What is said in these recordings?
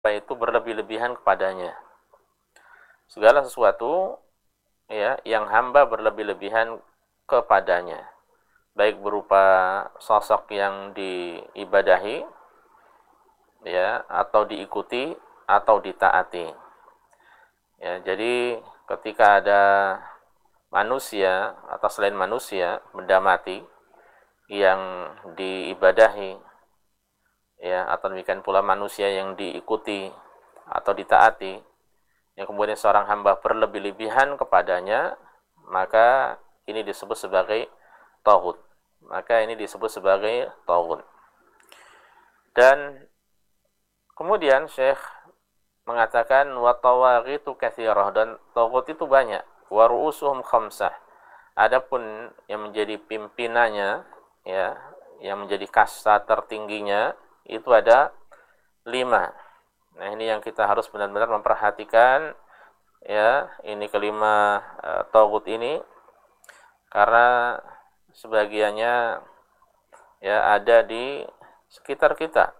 itu berlebih-lebihan kepadanya. Segala sesuatu ya yang hamba berlebih-lebihan kepadanya, baik berupa sosok yang diibadahi ya atau diikuti atau ditaati. Ya, jadi ketika ada manusia atau selain manusia, benda mati yang diibadahi ya atau demikian pula manusia yang diikuti atau ditaati, yang kemudian seorang hamba berlebih-lebihan kepadanya, maka ini disebut sebagai taghut. Maka ini disebut sebagai taghut. Dan kemudian Syekh mengatakan wa tawaghitu katsirah, dan taghut itu banyak. Wa ru'usuhum khamsah. Adapun yang menjadi pimpinannya ya, yang menjadi kasta tertingginya itu ada 5. Nah, ini yang kita harus benar-benar memperhatikan ya, ini kelima taghut ini, karena sebagiannya ya ada di sekitar kita.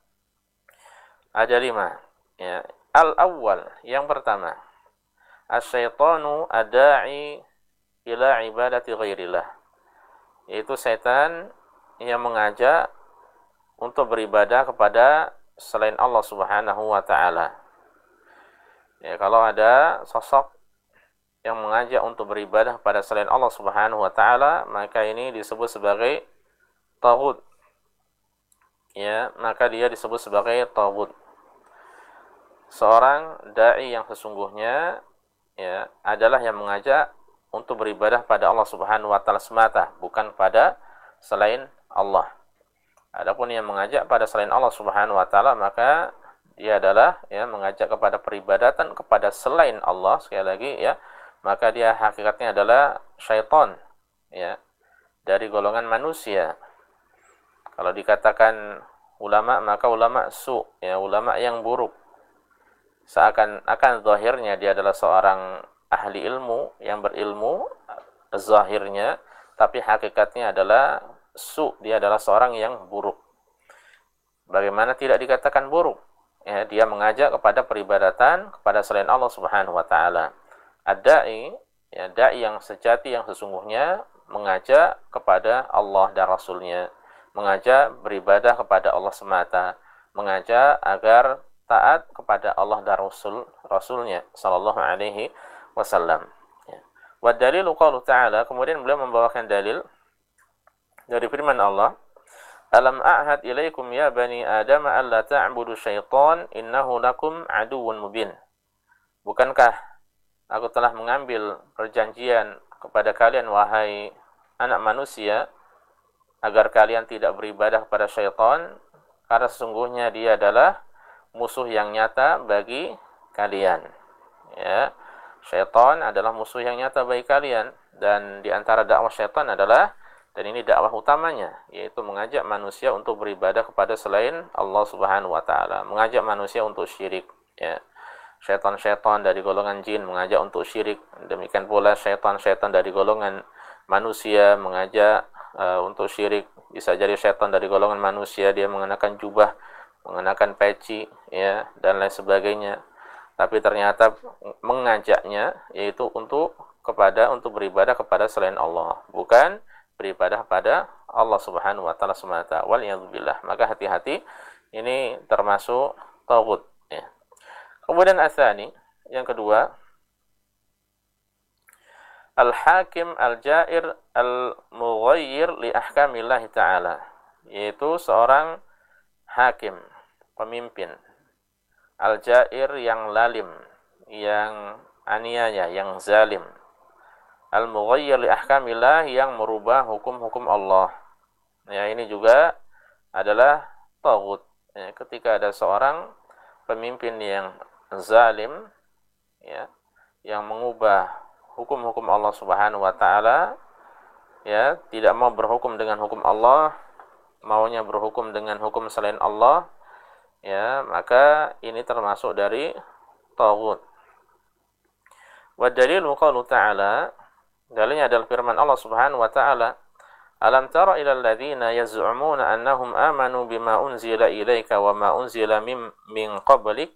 Ada 5 ya. Al-awwal, yang pertama, asyaitanu ada'i ila ibadati ghairillah, yaitu setan yang mengajak untuk beribadah kepada selain Allah Subhanahu wa taala. Ya, kalau ada sosok yang mengajak untuk beribadah kepada selain Allah Subhanahu wa taala, maka ini disebut sebagai taghut. Ya, maka dia disebut sebagai taghut. Seorang dai yang sesungguhnya ya adalah yang mengajak untuk beribadah pada Allah Subhanahu wa taala semata, bukan pada selain Allah. Adapun yang mengajak pada selain Allah Subhanahu wa taala, maka dia adalah ya mengajak kepada peribadatan kepada selain Allah, sekali lagi ya, maka dia hakikatnya adalah syaitan ya, dari golongan manusia. Kalau dikatakan ulama, maka ulama su ya, ulama yang buruk. Seakan-akan zahirnya dia adalah seorang ahli ilmu yang berilmu zahirnya, tapi hakikatnya adalah su, dia adalah seorang yang buruk. Bagaimana tidak dikatakan buruk? Ya, dia mengajak kepada peribadatan kepada selain Allah Subhanahu wa taala. Ad-da'i, ya dai yang sejati yang sesungguhnya mengajak kepada Allah dan Rasulnya, mengajak beribadah kepada Allah semata, mengajak agar taat kepada Allah dan Rasulnya sallallahu alaihi wasallam. Ya. Wa dalilu qaulu ta'ala, kemudian beliau membawakan dalil dari firman Allah, alam a'had ilaikum ya bani adam alla ta'budu syaitan innahu lakum aduwwun mubin. Bukankah aku telah mengambil perjanjian kepada kalian wahai anak manusia agar kalian tidak beribadah kepada syaitan, karena sesungguhnya dia adalah musuh yang nyata bagi kalian. Ya, syaitan adalah musuh yang nyata bagi kalian, dan di antara dakwah syaitan adalah, dan ini dakwah utamanya, yaitu mengajak manusia untuk beribadah kepada selain Allah Subhanahu wa taala, mengajak manusia untuk syirik. Ya. Syaitan-syaitan dari golongan jin mengajak untuk syirik, demikian pula syaitan-syaitan dari golongan manusia mengajak untuk syirik. Bisa jadi syaitan dari golongan manusia dia mengenakan jubah, mengenakan peci ya dan lain sebagainya, tapi ternyata mengajaknya yaitu untuk beribadah kepada selain Allah, bukan beribadah pada Allah Subhanahu wa taala semata. Waliyadzubillah. Maka hati-hati, ini termasuk taghut ya. Kemudian asani, yang kedua, al-hakim al-jair al-mughayyir li ahkamillah taala, yaitu seorang hakim, pemimpin, al-jair yang lalim, yang aniaya, yang zalim, al-mughayyir li ahkamillah yang merubah hukum-hukum Allah. Ya, ini juga adalah taghut. Ya, ketika ada seorang pemimpin yang zalim ya, yang mengubah hukum-hukum Allah Subhanahu wa taala, ya, tidak mau berhukum dengan hukum Allah, maunya berhukum dengan hukum selain Allah, ya, maka ini termasuk dari taghut. Wa dalilu qaulu ta'ala, dalilnya adalah firman Allah Subhanahu wa taala, Alam tara ila alladziina yaz'umuna annahum amanu bima unzila ilaika wa ma unzila min qablik